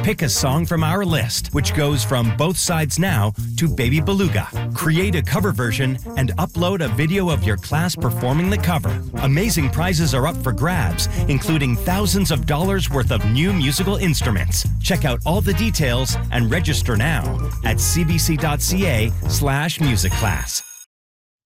Pick a song from our list, which goes from Both Sides Now to Baby Beluga. Create a cover version and upload a video of your class performing the cover. Amazing prizes are up for grabs, including thousands of dollars worth of new musical instruments. Check out all the details and register now at cbc.ca/musicclass.